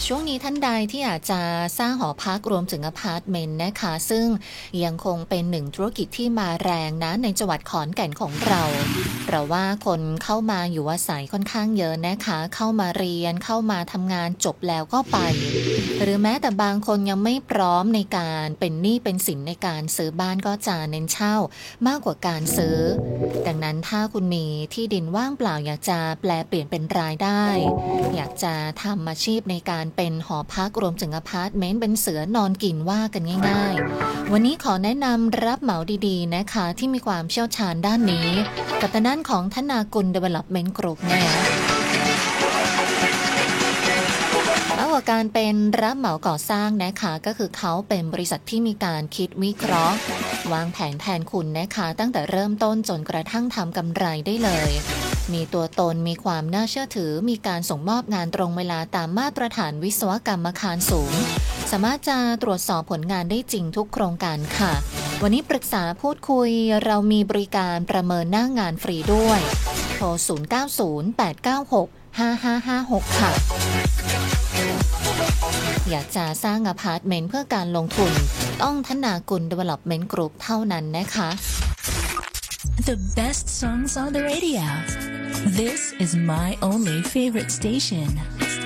ช่วงนี้ท่านใดที่อยากจะสร้างหอพักรวมถึงอพาร์ตเมนต์นะคะซึ่งยังคงเป็นหนึ่งธุรกิจที่มาแรงนะในจังหวัดขอนแก่นของเราว่าคนเข้ามาอยู่อาศัยค่อนข้างเยอะนะคะเข้ามาเรียนเข้ามาทำงานจบแล้วก็ไปหรือแม้แต่บางคนยังไม่พร้อมในการเป็นหนี้เป็นสินในการซื้อบ้านก็จะเน้นเช่ามากกว่าการซื้อดังนั้นถ้าคุณมีที่ดินว่างเปล่าอยากจะแปลเปลี่ยนเป็นรายได้อยากจะทำอาชีพในการเป็นหอพักรวมถึงอพาร์ตเมนต์เป็นเสือนอนกินว่ากันง่ายๆวันนี้ขอแนะนำรับเหมาดีๆนะคะที่มีความเชี่ยวชาญด้านนี้กับทางด้านของธนากุล Development Group นะคะมากกว่าการเป็นรับเหมาก่อสร้างนะคะก็คือเขาเป็นบริษัทที่มีการคิดวิเคราะห์วางแผนแทนคุณนะคะตั้งแต่เริ่มต้นจนกระทั่งทำกำไรได้เลยมีตัวตนมีความน่าเชื่อถือมีการส่งมอบงานตรงเวลาตามมาตรฐานวิศวกรรมอาคารสูงสามารถจะตรวจสอบผลงานได้จริงทุกโครงการค่ะวันนี้ปรึกษาพูดคุยเรามีบริการประเมินหน้างานฟรีด้วยโทร 0908965556 ค่ะอยากจะสร้างอพาร์ตเมนต์เพื่อการลงทุนต้องธนากุล Development Group เท่านั้นนะคะ The best songs on the radio. This is my only favorite station.